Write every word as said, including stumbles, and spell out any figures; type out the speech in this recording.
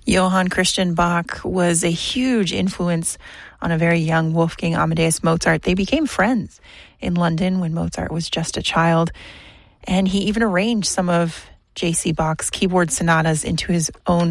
Johann Christian Bach was a huge influence on a very young Wolfgang Amadeus Mozart. They became friends in London when Mozart was just a child, and he even arranged some of J C. Bach's keyboard sonatas into his own